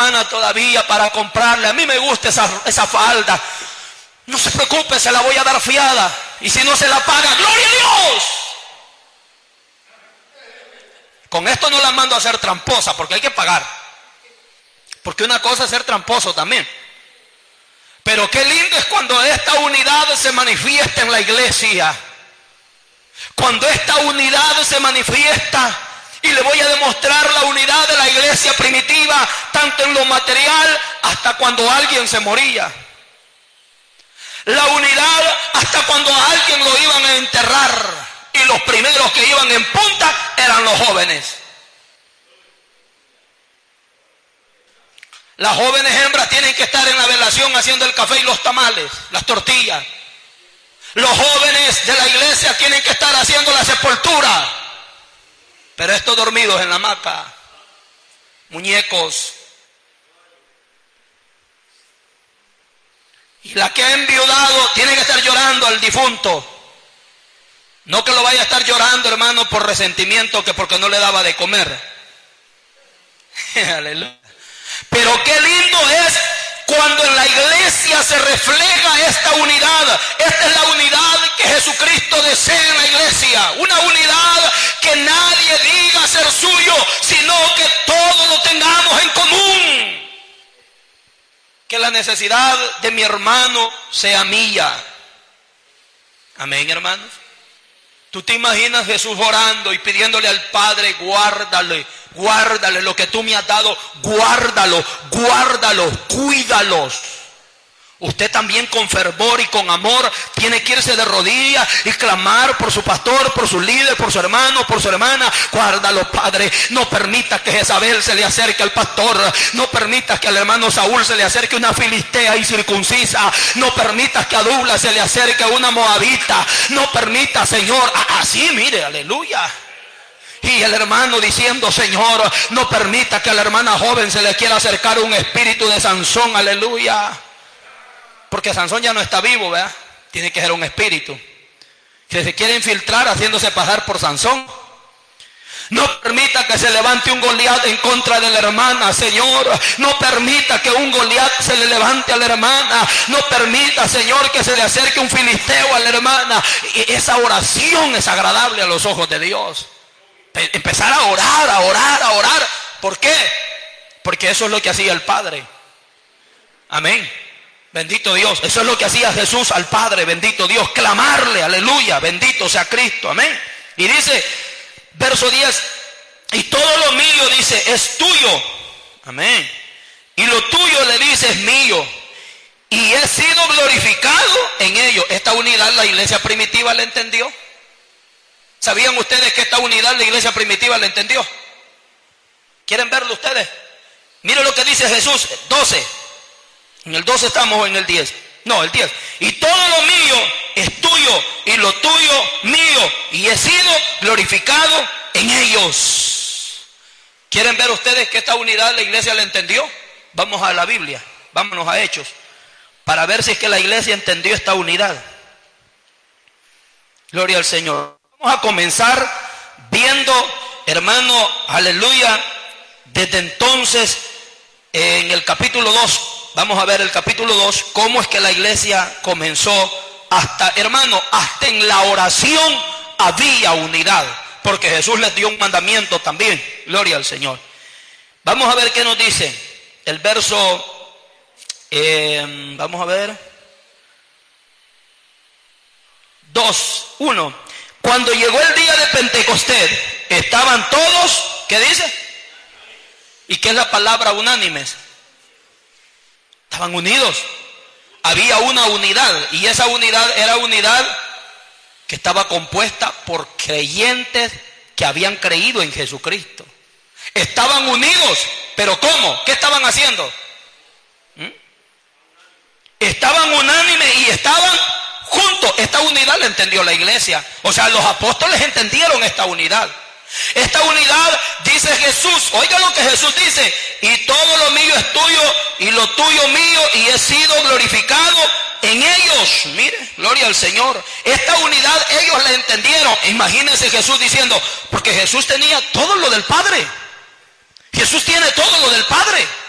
hermana todavía para comprarle. A mí me gusta esa falda. No se preocupe, se la voy a dar fiada. Y si no se la paga, ¡gloria a Dios! Con esto no la mando a hacer tramposa, porque hay que pagar. Porque una cosa es ser tramposo también. Pero qué lindo es cuando esta unidad se manifiesta en la iglesia. Cuando esta unidad se manifiesta, y le voy a demostrar la unidad de la iglesia primitiva, tanto en lo material hasta cuando alguien se moría. La unidad hasta cuando a alguien lo iban a enterrar. Y los primeros que iban en punta eran los jóvenes. Las jóvenes hembras tienen que estar en la velación haciendo el café y los tamales, las tortillas. Los jóvenes de la iglesia tienen que estar haciendo la sepultura. Pero estos dormidos en la hamaca, muñecos. Y la que ha enviudado tiene que estar llorando al difunto. No que lo vaya a estar llorando, hermano, por resentimiento, que porque no le daba de comer. Aleluya. Pero qué lindo es cuando en la iglesia se refleja esta unidad. Esta es la unidad que Jesucristo desea en la iglesia. Una unidad que nadie diga ser suyo, sino que todos lo tengamos en común. Que la necesidad de mi hermano sea mía. Amén, hermanos. ¿Tú te imaginas Jesús orando y pidiéndole al Padre, guárdale lo que tú me has dado, guárdalo, cuídalos? Usted también con fervor y con amor tiene que irse de rodillas y clamar por su pastor, por su líder, por su hermano, por su hermana. Guárdalo, Padre. No permita que Jezabel se le acerque al pastor. No permitas que al hermano Saúl se le acerque una filistea incircuncisa. No permitas que a Douglas se le acerque una moabita. No permita, Señor. Así, mire, aleluya. Y el hermano diciendo, Señor, no permita que a la hermana joven se le quiera acercar un espíritu de Sansón, aleluya. Porque Sansón ya no está vivo, ¿verdad? Tiene que ser un espíritu que se quiere infiltrar haciéndose pasar por Sansón. No permita que se levante un Goliat en contra de la hermana, Señor. No permita que un Goliat se le levante a la hermana. No permita, Señor, que se le acerque un filisteo a la hermana. Y esa oración es agradable a los ojos de Dios. Empezar a orar. ¿Por qué? Porque eso es lo que hacía el Padre. Amén. Bendito Dios. Eso es lo que hacía Jesús al Padre. Bendito Dios. Clamarle. Aleluya. Bendito sea Cristo. Amén. Y dice, verso 10. Y todo lo mío, dice, es tuyo. Amén. Y lo tuyo, le dice, es mío. Y he sido glorificado en ello. Esta unidad la iglesia primitiva la entendió. ¿Sabían ustedes que esta unidad la iglesia primitiva la entendió? ¿Quieren verlo ustedes? Miren lo que dice Jesús. 12. En el 12 estamos o en el 10. No, el 10. Y todo lo mío es tuyo y lo tuyo mío. Y he sido glorificado en ellos. ¿Quieren ver ustedes que esta unidad la iglesia la entendió? Vamos a la Biblia. Vámonos a Hechos. Para ver si es que la iglesia entendió esta unidad. Gloria al Señor. Vamos a comenzar viendo, hermano, aleluya, desde entonces en el capítulo 2. Vamos a ver el capítulo 2, cómo es que la iglesia comenzó. Hasta, hermano, hasta en la oración había unidad, porque Jesús les dio un mandamiento también. Gloria al Señor. Vamos a ver qué nos dice el verso, vamos a ver, 2:1. Cuando llegó el día de Pentecostés, estaban todos, ¿qué dice? ¿Y qué es la palabra unánimes? Estaban unidos. Había una unidad, y esa unidad era unidad que estaba compuesta por creyentes que habían creído en Jesucristo. Estaban unidos, pero ¿cómo? ¿Qué estaban haciendo? Estaban unánimes y estaban juntos. Esta unidad la entendió la iglesia. O sea, los apóstoles entendieron esta unidad. Esta unidad, dice Jesús, oiga lo que Jesús dice, y todo lo mío es tuyo y lo tuyo mío, y he sido glorificado en ellos. Mire, gloria al Señor. Esta unidad ellos la entendieron. Imagínense Jesús diciendo, porque Jesús tenía todo lo del Padre. Jesús tiene todo lo del Padre.